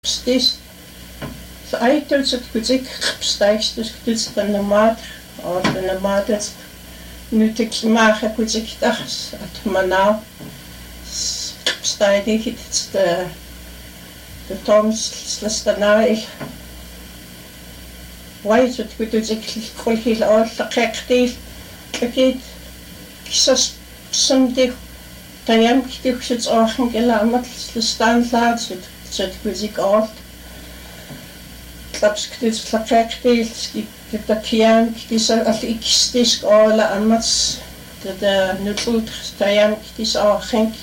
Stis. Så aitul sut kutik staistus kutis panamat or panamatas nutik maha kutik tas at manau staidi hit the toms slastanai why sut kutik kolhil or laqaqti kakit kisas sumdi tayam kitik sut orhan gelamat slastanlaat sut kutik or Lapsktis flakaktis kitakian kisa alikistis alla amats det nutlut tayam kis archink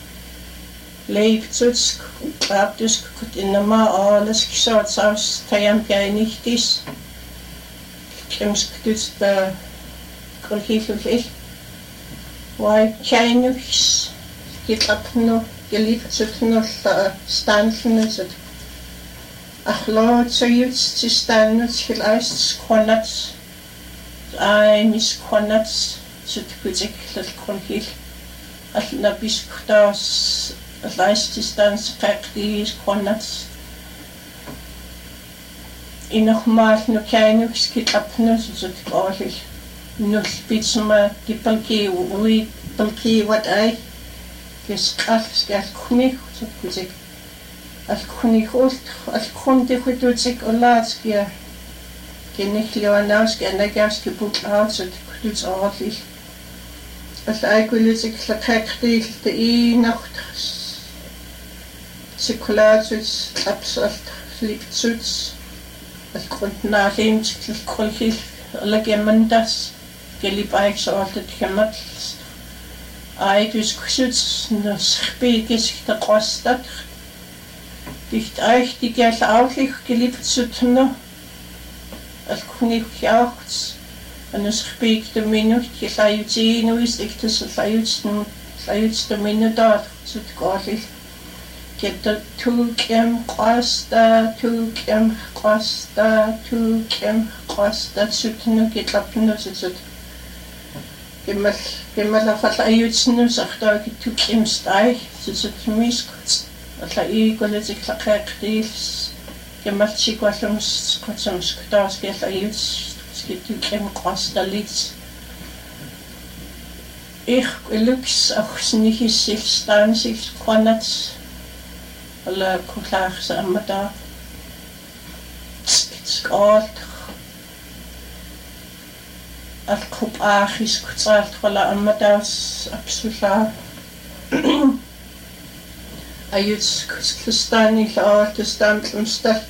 leibtusk abdusk kut inma alles kisats tayam kainitis kemsktis da kolhifil why kainus kitapno geliftsukno stanfnus Achlo tsayuts tistanus hilas konats ai mis konats sutkutik lalkolhil alnabiskutas alaististans qaqdis konats inochmal no kainux kitapnus sutkolhil nulpitsma kipalki ui palki wat ai kisqal skalkhuni sutkutik Al-Kunihult, Al-Kundihututik Olatski, Genihliwanauski, Anagaski Buklaut, Kututs Orli, Al-Aigulitik, Lakakri, the E-Nacht, Sikulatus, Lapsalt, Lipsuts, Al-Kuntnalim, Kolhil, Alagemandas, Gelibaiks Orlet Hamats, Aidus Kusuts, Nosbigis, the Kostat. Dicht euch die Geld auflich geliebt zu tun, als König jauchzt, und es spiegt der Minute, die Leute ist, ich das Leute Minute dort, so gleich. Geht der Tukem Costa zu tun, geht ab nur so. Gemal auf alle Jützen, sagt er, die Tukem Steich, so zu mir kurz. Alla goletik laqaqtis kemalchi kwalums kotsums ktas kelayuts skitukem qastalits ich lux achsnihi silstansis qanats alla kullachs amada skalt al kubachis kutsalt wala amadas absolut Ayuts Kustani or the Stantlumstanat.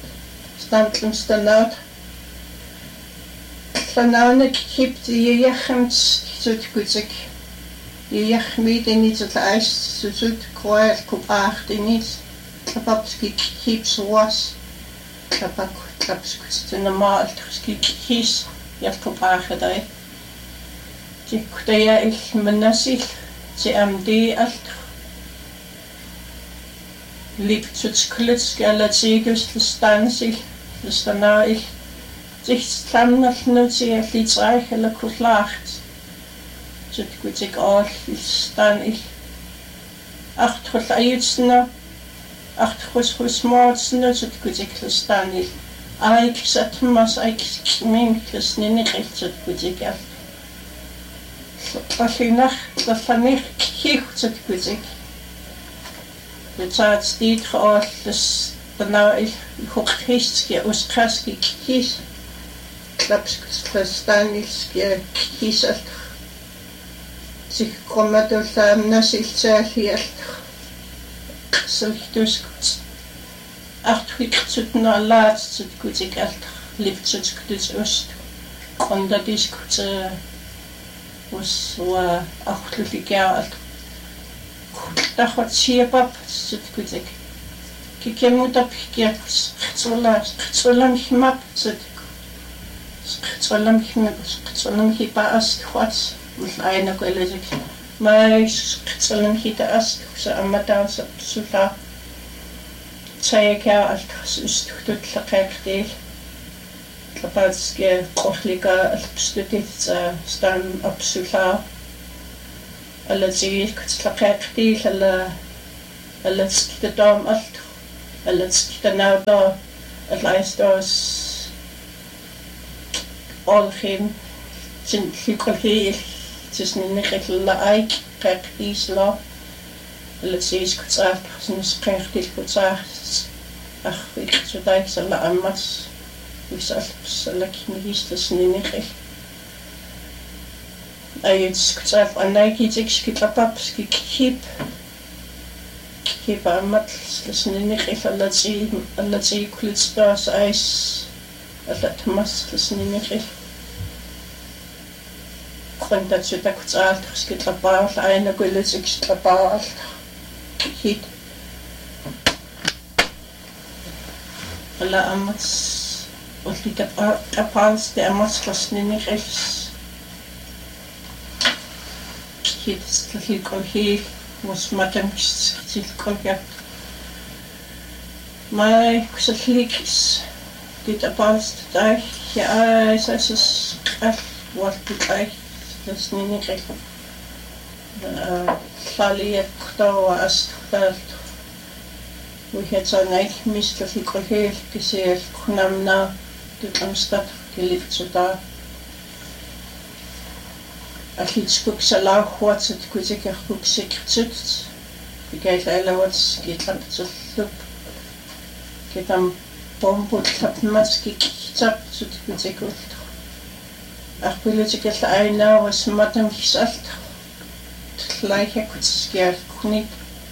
Flanana keep the Yachams Sutkuzik. The Yachmid in it at ice, Sut, quiet, Kubach, in it. Kapapski keeps was. Kapak claps in the malt, skis, Yakubach a day. The Kudaya ich Manasil, the MD alt. Liptutsklits galatsigus stansil stanail sich stamnalnu sie litsreich eller kuslacht zutkutik all stanil achtrul ayutsna achtrus motsna zutkutik stanil aik satmas aik min ksnini khitsutkutik al fasinach fasanich khitsutkutik Het stiet geoord, dus nou ik hoogheestje Oostkaski kies, klapskes verstaniske kies alt, zich komen door samen zichzelf hier, zelfs achtwik na laatst het goed ik alt, liefst het goed oost, kon dat is goed was achtwik jaar alt. Тахот сиепап сутгүзэг кикемутап хикиакс хцолам химап сутг хцолам хипаас хвац улайна коллежик майс хцолам хитаас са аматаас сула цаякаа алтхс устгтутлaqaaqtiil тлапаатске қорлика алпстутит стан абсула alla tsiik tlaqaaqtiil alla skitadam alt Let's now do at least us all him sin hikol tisninniqil laik qaqisla let's is kutsaat sin qaqtil kutsaat ach so daik sala amas wisal salaknigistasninniqil ayits kutsaat anaikitix kitlapap skikip kipa amat sninniqil allatsi kulitstas ais allatmas sninniqil Quando ci da kutsaat skitlapal aina kulitsik skitlapal hit alla amats ulita tapals de amats sninniqil hit skikol hi was matam skikol ja mai kusaliks dit apals da ja es wat dit sninniqil llaliad ktawa astqalt wihetsanai mistafiqol kisel kunamna tutlamstat kilitsuta allitskuksalauhuatsat kusikerkuksikrtut pikailailawats kitlaptsullup kitam pomputlapmatskiktsaptut kusikult Arpolitical aina was madam kisalt tlaika kutskiar kunit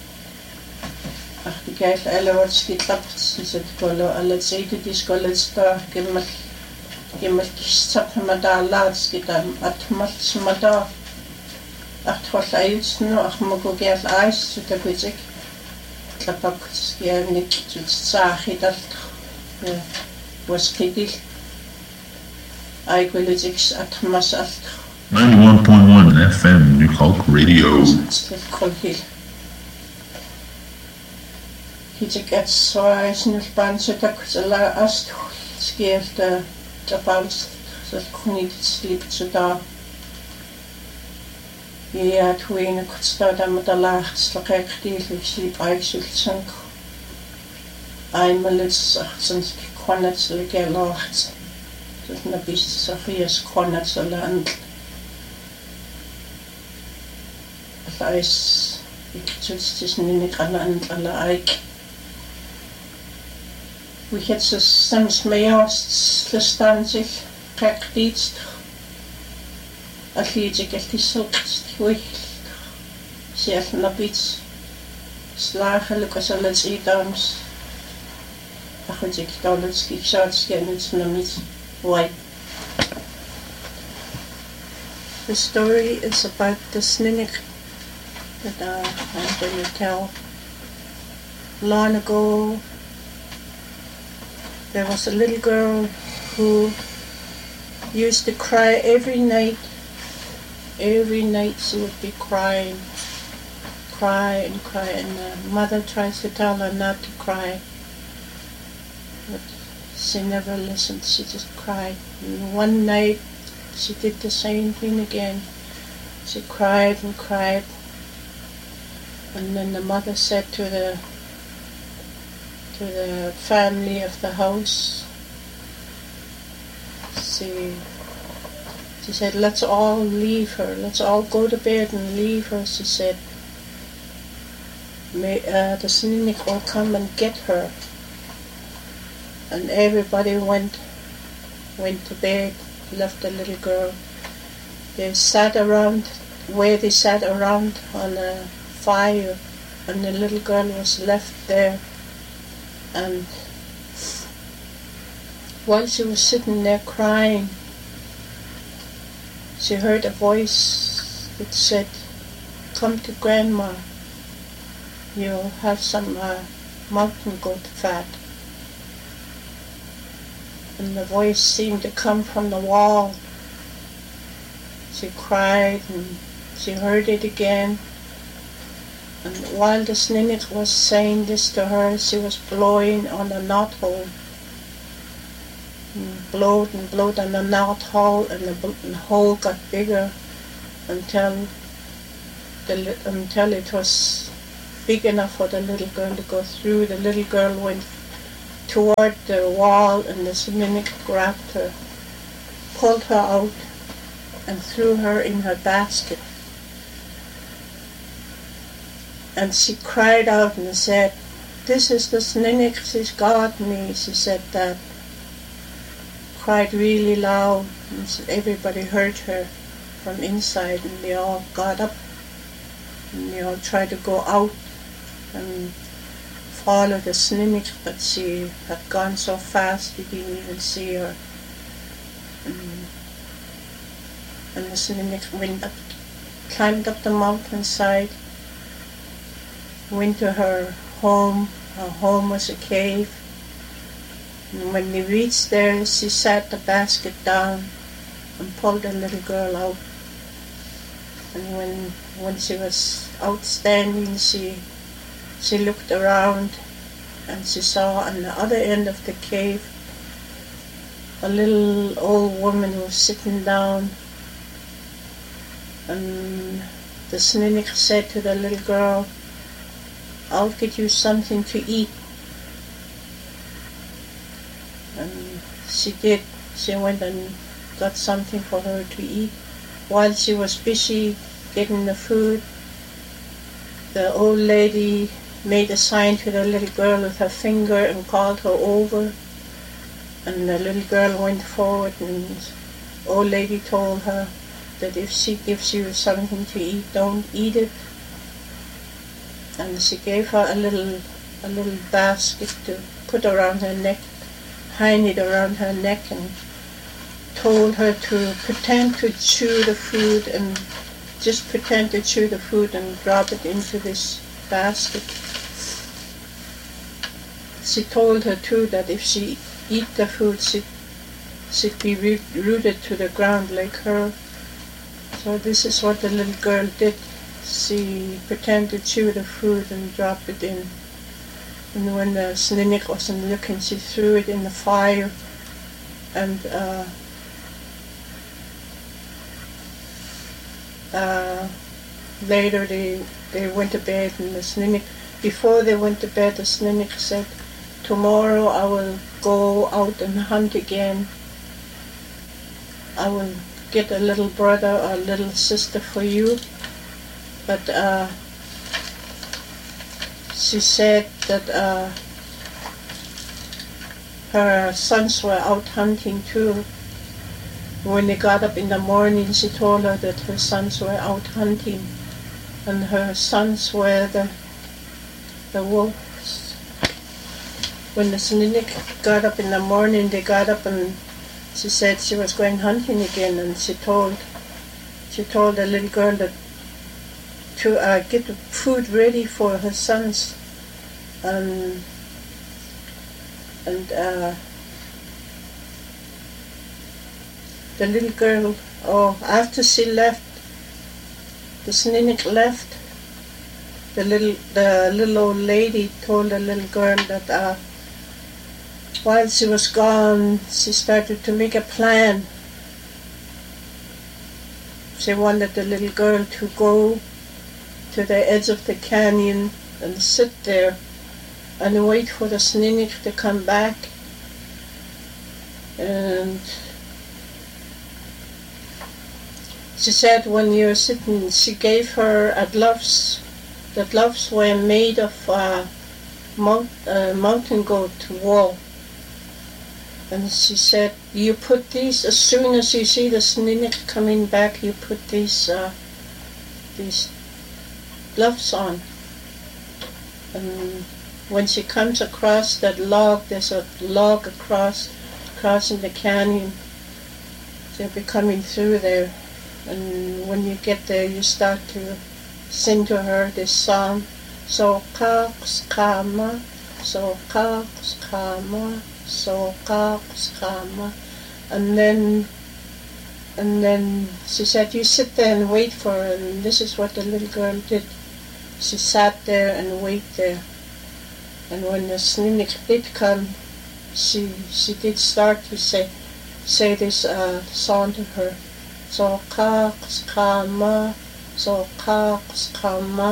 artikel elawat skitlapts sit kolo alatsaitu diskolesta gemal kissap madala skitam atmal smada artwallayutsnu armagogial ais sutakutik tlapap skiar nik tutsaahidalt was kidil I will at Masalt 91.1 FM New Hulk Radio. He gets so I sniff bands at the last scared the bounce that couldn't sleep to da. Yeah, twin could start at the last deal sleep I should sink. I'm a little since Quannets like a lot. Na bist Sophia's corner to land. Ice, it just minute and alike. We had some smayos, the stanzig, crack deeds. A legic at the silks, we self na beats. Slag, look as a let's eat arms. A hoodic dollars, keep shots, get it's no meat. Why? The story is about the sninniq that I'm going to tell. Long ago, there was a little girl who used to cry every night. Every night she would be crying, cry, and the mother tries to tell her not to cry. But she never listened, she just cried. And one night, she did the same thing again. She cried and cried. And then the mother said to the family of the house, she said, let's all leave her. Let's all go to bed and leave her, she said. The sninniq will come and get her. And everybody went to bed, left the little girl. They sat around on a fire, and the little girl was left there. And while she was sitting there crying, she heard a voice that said, "Come to Grandma, you'll have some mountain goat fat." And the voice seemed to come from the wall. She cried and she heard it again. And while the sninniq was saying this to her, she was blowing on the knothole. And blowed on the knothole, and the hole got bigger until it was big enough for the little girl to go through. The little girl went toward the wall, and the Sninick grabbed her, pulled her out, and threw her in her basket. And she cried out and said, "This is the Sninick, she's got me." She said that, cried really loud, and everybody heard her from inside, and they all got up, and they all tried to go out and follow the Sninick, but she had gone so fast they didn't even see her. And the Sninick climbed up the mountainside, went to her home. Her home was a cave. And when they reached there, she sat the basket down and pulled the little girl out. And when she was outstanding, she looked around, and she saw on the other end of the cave a little old woman was sitting down. And the Sninick said to the little girl, "I'll get you something to eat." And she did. She went and got something for her to eat. While she was busy getting the food, the old lady made a sign to the little girl with her finger and called her over. And the little girl went forward, and the old lady told her that if she gives you something to eat, don't eat it. And she gave her a little basket to put around her neck, hang it around her neck, and told her to pretend to chew the food, and just pretend to chew the food and drop it into this basket. She told her too that if she eat the food, she'd be rooted to the ground like her. So this is what the little girl did. She pretended to chew the food and drop it in. And when the Sninick wasn't looking, she threw it in the fire. And later they went to bed, and the Sninick, before they went to bed, the Sninick said, "Tomorrow I will go out and hunt again. I will get a little brother or a little sister for you." But she said that her sons were out hunting too. When they got up in the morning, she told her that her sons were out hunting, and her sons were the wolves. When the Sninick got up in the morning, they got up, and she said she was going hunting again, and she told the little girl that to get the food ready for her sons, and the little girl, after she left, the Sninick left, the little old lady told the little girl that while she was gone, she started to make a plan. She wanted the little girl to go to the edge of the canyon and sit there and wait for the Sninick to come back. And she said when you're sitting, she gave her gloves. The gloves were made of mountain goat wool. And she said, you put these, as soon as you see the Sninick coming back, you put these gloves on. And when she comes across that log, there's a log crossing the canyon. She'll be coming through there. And when you get there, you start to sing to her this song. So kama, so kama, so kama. And then she said, you sit there and wait for her. And this is what the little girl did. She sat there and waited there. And when the Sninick did come, she did start to say this song to her. So kama, so kama.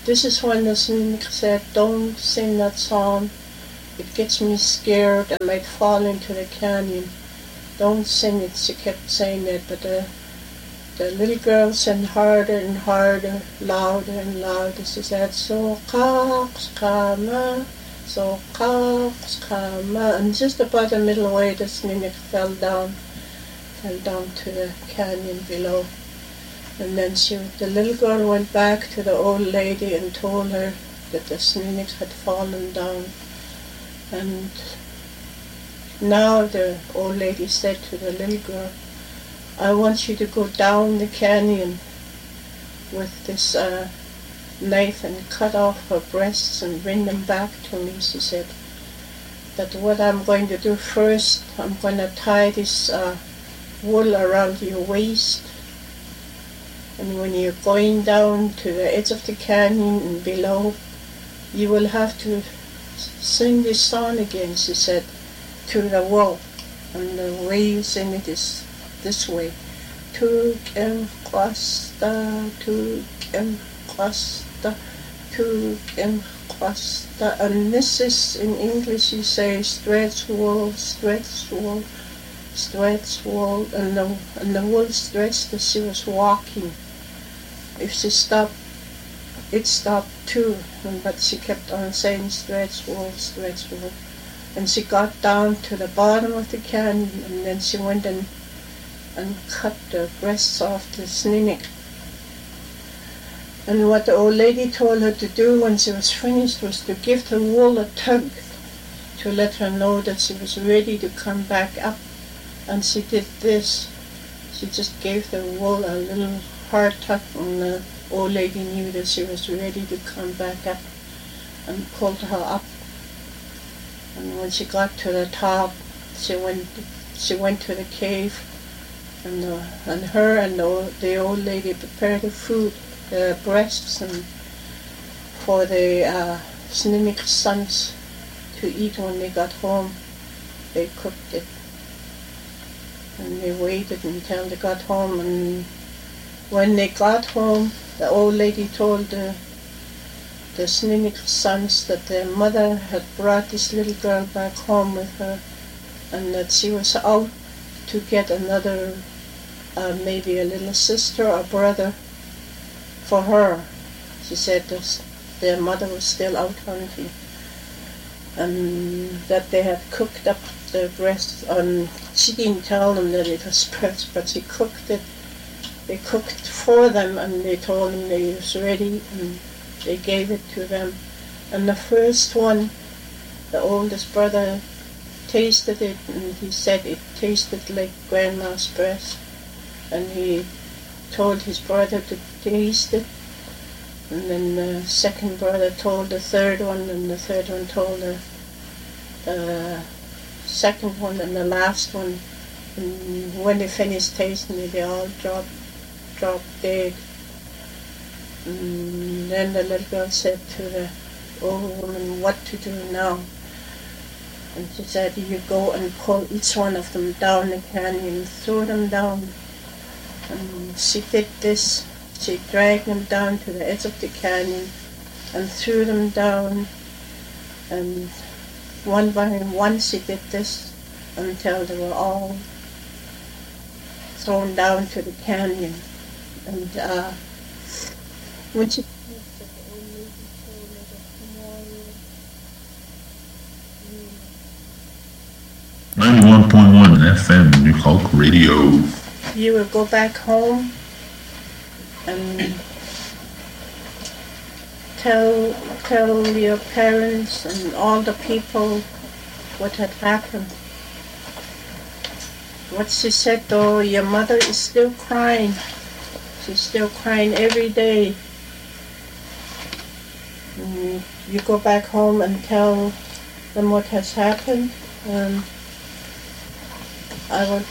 This is when the Sneak said, "Don't sing that song. It gets me scared. I might fall into the canyon. Don't sing it." She kept saying that, but the little girl sang harder and harder, louder and louder. She said, "So kama, so kama," and just about the middle way, the Sneak fell down to the canyon below. And then the little girl went back to the old lady and told her that the Sneak had fallen down. And now the old lady said to the little girl, "I want you to go down the canyon with this knife and cut off her breasts and bring them back to me," she said. "That what I'm going to do first, I'm going to tie this wool around your waist. And when you're going down to the edge of the canyon and below, you will have to sing this song again," she said, "to the wool. And the way you sing it is this way. Tukem kwasta, tukem kwasta, tukem kwasta." And this is, in English you say, stretch wool, stretch wool, stretch wool. And the wool stretched as she was walking. If she stopped, it stopped too, but she kept on saying stretch wool, stretch wool. And she got down to the bottom of the canyon, and then she went and cut the breasts off the Sneak. And what the old lady told her to do when she was finished was to give the wool a tug to let her know that she was ready to come back up. And she did this. She just gave the wool a little hard tug, and the old lady knew that she was ready to come back up, and pulled her up. And when she got to the top, she went to the cave, and her and the old lady prepared the food, the breasts, and for the Sneak sons to eat when they got home. They cooked it, and they waited until they got home. And when they got home, the old lady told the Sneak sons that their mother had brought this little girl back home with her, and that she was out to get another, maybe a little sister or brother for her. She said their mother was still out hunting, and that they had cooked up the breast. And she didn't tell them that it was breast, but she cooked it. They cooked for them, and they told them they was ready, and they gave it to them. And the first one, the oldest brother, tasted it, and he said it tasted like Grandma's breast. And he told his brother to taste it. And then the second brother told the third one, and the third one told the second one, and the last one. And when they finished tasting it, they all dropped dead. And then the little girl said to the old woman, "What to do now?" And she said, "You go and pull each one of them down the canyon, throw them down." And she did this. She dragged them down to the edge of the canyon and threw them down. And one by one she did this until they were all thrown down to the canyon. And when she finished it, the old lady told her that tomorrow 91.1 FM New Hulk Radio. you will go back home and tell your parents and all the people what had happened. What she said though, your mother is still crying. She's still crying every day. And you go back home and tell them what has happened. And I will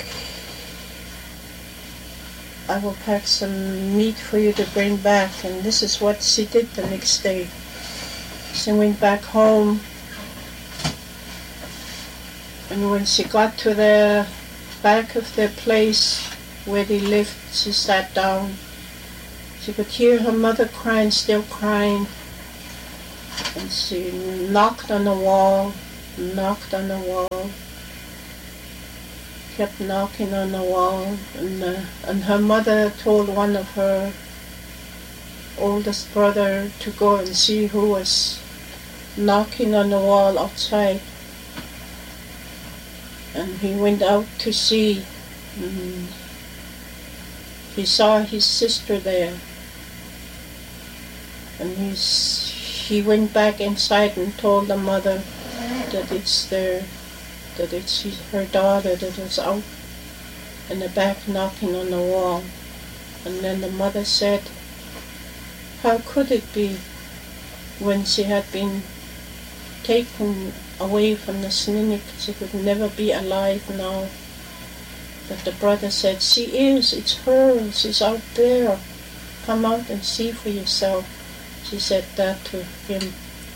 pack some meat for you to bring back. And this is what she did the next day. She went back home, and when she got to the back of the place where they lived, she sat down. She could hear her mother crying, still crying. And she knocked on the wall, kept knocking on the wall. And her mother told one of her oldest brother to go and see who was knocking on the wall outside. And he went out to see. And he saw his sister there. And he went back inside and told the mother that it's her daughter that was out in the back knocking on the wall. And then the mother said, how could it be when she had been taken away from the Snuneymuxw, she could never be alive now? But the brother said, it's her, she's out there. Come out and see for yourself. She said that to him.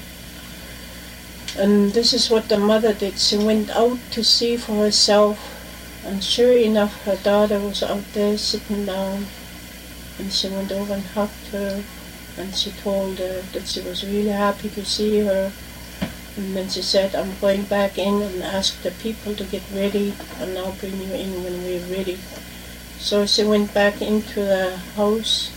And this is what the mother did. She went out to see for herself, and sure enough, her daughter was out there sitting down. And she went over and hugged her, and she told her that she was really happy to see her. And then she said, I'm going back in and ask the people to get ready, and I'll bring you in when we're ready. So she went back into the house.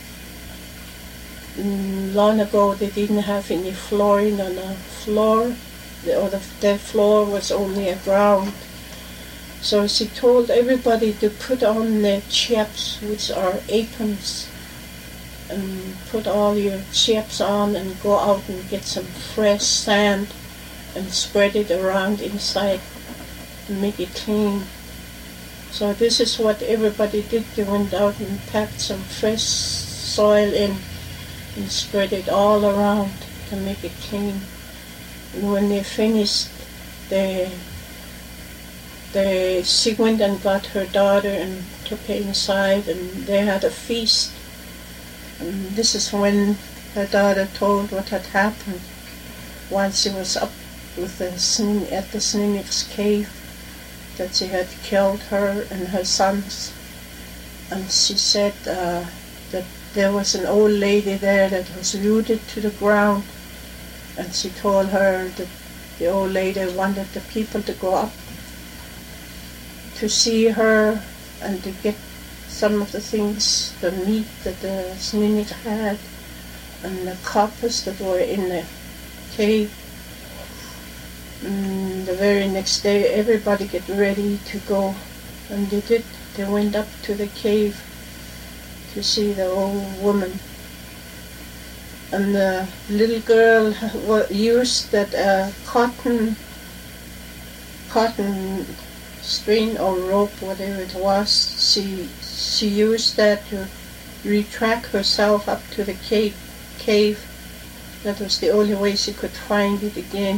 Long ago they didn't have any flooring on the floor. The floor was only a ground. So she told everybody to put on their chaps, which are aprons, and put all your chaps on and go out and get some fresh sand and spread it around inside and make it clean. So this is what everybody did. They went out and packed some fresh soil in and spread it all around to make it clean. And when they finished, she went and got her daughter and took her inside, and they had a feast. And this is when her daughter told what had happened while she was up with at the Snuneymuxw cave, that she had killed her and her sons. And she said that there was an old lady there that was rooted to the ground, and she told her that the old lady wanted the people to go up to see her and to get some of the things, the meat that the Snuneymuxw had and the coppers that were in the cave. And the very next day everybody get ready to go, and they did. They went up to the cave to see the old woman. And the little girl used that cotton string or rope, whatever it was. She used that to retract herself up to the cave. That was the only way she could find it again.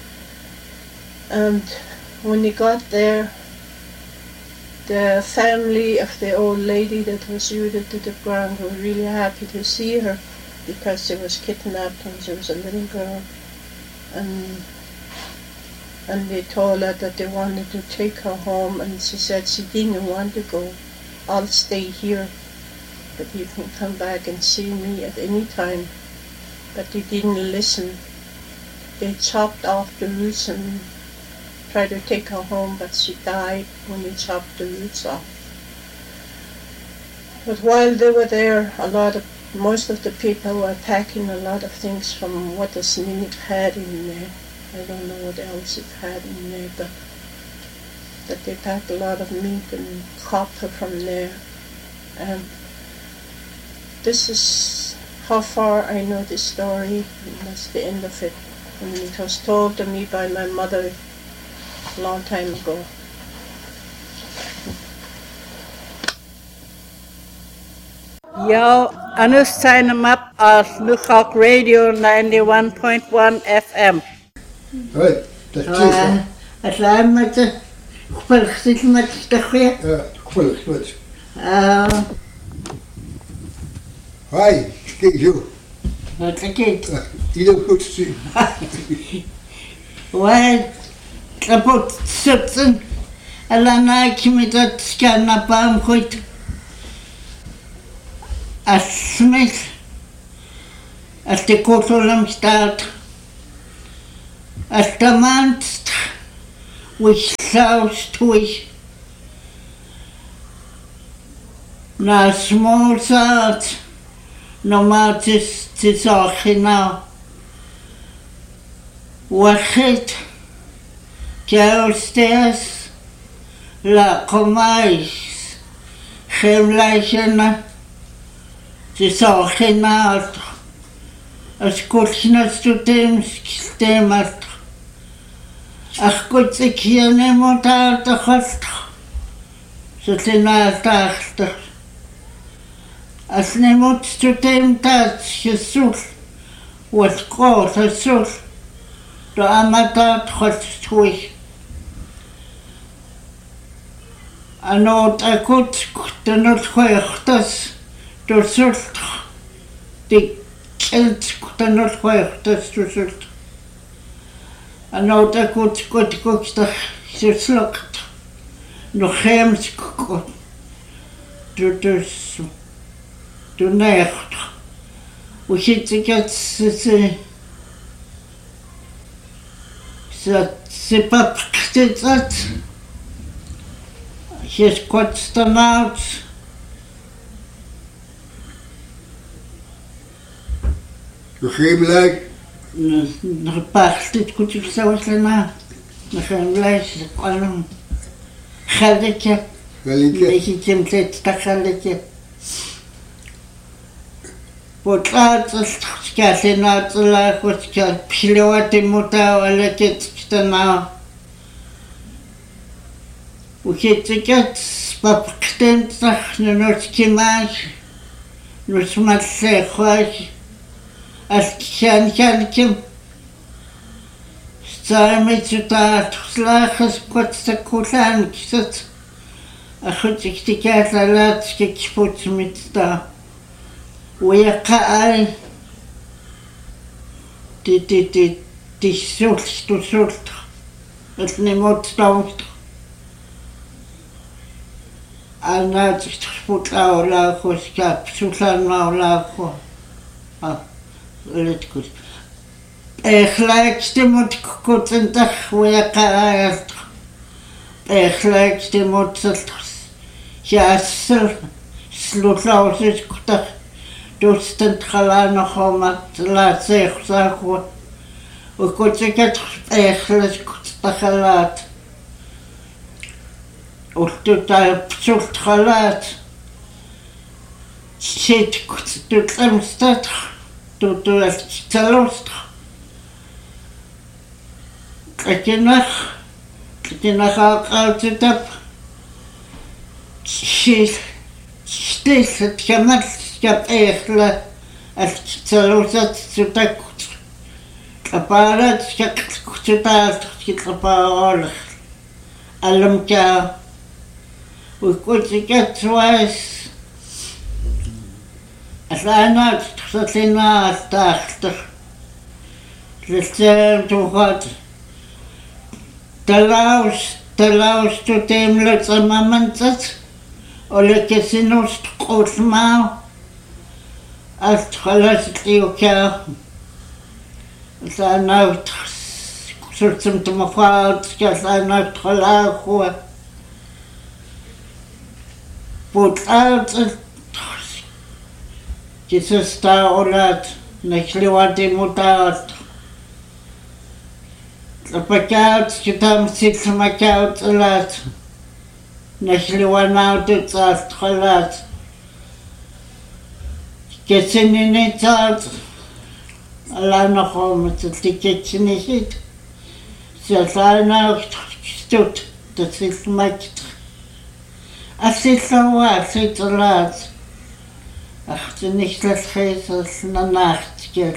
And when they got there, the family of the old lady that was rooted to the ground were really happy to see her, because she was kidnapped when she was a little girl. And they told her that they wanted to take her home, and she said she didn't want to go. I'll stay here, but you can come back and see me at any time. But they didn't listen. They chopped off the roots and tried to take her home, but she died when they chopped the roots off. But while they were there, most of the people were packing a lot of things from what the Snuneymuxw had in there. I don't know what else it had in there, but that they packed a lot of meat and copper from there. And this is how far I know this story, and that's the end of it. And it was told to me by my mother a long time ago. Yo, understand them up as Newcock Radio 91.1 FM. Right, that's it. As I'm met de kwilchtig met de geer. Ja, kwilchtig. Hi, kijk zo. Wat gekeken? Ieder goed zien. Wij kapot zitten. En dan had je met dat scannapaam goed. Asmil Astikutulamstaat Astamant which south twitch na small salt no matis tisachina wachit Kjælstes la komais Chemleisena tisachina askulchna studemat Achkutsikiane motaartaqalt sutlinaartaarta asnemut studentaat Jesus walqoor Jesus do amataat khatui anot akut tanot khoykhtas do sult dik kent tanot khoykhtas do sult anot akut kokta sirslakt no khems kok do necht we hit c'est pas ça j'ai constamment Le Chemleik. نربحت كنت بسويت لنا مثلا بلاش قالهم خليك ليش تمتلت تخليك وطلعت كاتنا طلع كنت بشلوات موتا ولا كتنا وكتكت بابكتن صح نوت كماش نسمع السيخواش كان كم استعملت تخلص كنت تكولان كست أخذت اكتكات لات كيفوت متدا ويقع تي سولت النموت دوت أنا تخفوت أولا خوشكاب سولان أولا خو لتكوت إخلاقت موت كوت انتخ ويقع إخلاقت موت سلتخس ياسر سلوطلاوسيس كتخ دوستنت خلانا خومات لا سيخ ساخو وكنت كتخ إخلاق كنت تخلات وتتا بسولت خلات شيت كنت تتلمستتخ تو تلوست كتنخ قالت شتيس تكمل كاب إخلا التلوست تتكت كبارات كتبات كتبارخ ألمكا وكنت كتواس أنا تخصصنا تحت لسان تخاط تلاوش تتملك سمامنتس ولكسينوس تقوس معه أتخلصت ليوكا أنا صرت مفاوض كأنا تخلاقوا بوتات كيسستا أولاد نخلواتي موتات لبكاوت كتام سيكس مكاوت أولاد نخلواناوت تسات خلات كسنيني تات لا نخوم تلتكتنيشيت سيسانا كستوت تسيس مكت أسيسوا أسيس أولاد أخت nicht das Heißes in der Nacht geht.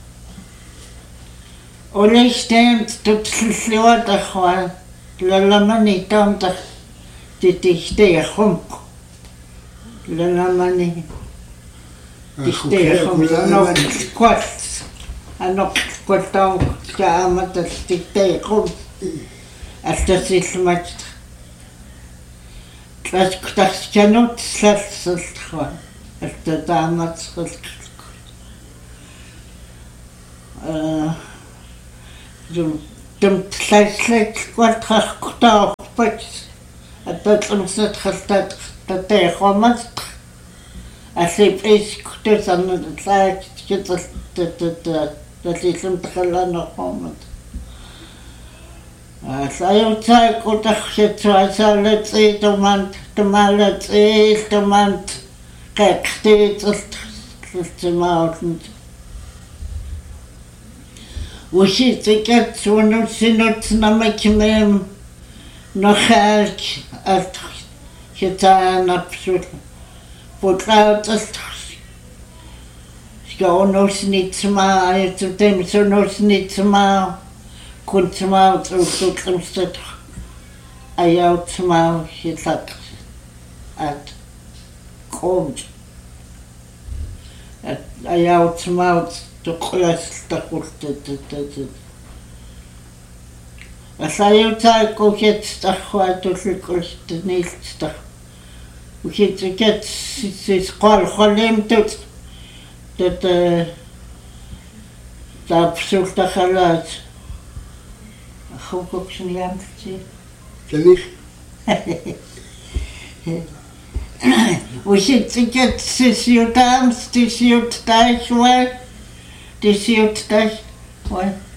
Und ich stimmt, du bist Leute, Lala nicht unter die dich der Hump. Lala nicht. Die der Hump, noch kurz. Noch kurz auch, ja, aber das die der Hump. Als das ist mit. Das kann nicht selbst sein. Asta taamat dem tlaislet kwartrakkutarpat atatlamsat khaltat tateqomat allip iskutsanna tlaat kitalt tatlilum taqallanaqqomat Sayutsai kutakshitsuasaletsi tomant kaktiitsiltimautnt. Ushitikat sunutsinutsnamakimem nohalk at hitanapsul putlautsalt skaunusnitsma aytutem sunusnitsma kuntsmaut utuklimstat ayautsma hitak at qomj at ayautsmaut tuqlastakkultat asayutsai kuket tahwatullikultnilsta ukitiket sisqal khalimtut tat tapsultakhalat Hoekopsniamtje. Tennis? We zitten het sisjut thuis, het is jut thuis,